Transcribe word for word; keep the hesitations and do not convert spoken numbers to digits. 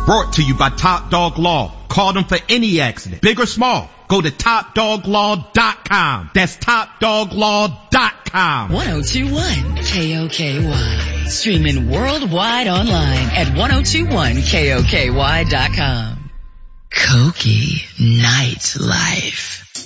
Brought to you by Top Dog Law. Call them for any accident, big or small. Go to top dog law dot com. That's top dog law dot com. ten twenty-one K O K Y. Streaming worldwide online at ten twenty-one K O K Y dot com. Koki Nightlife.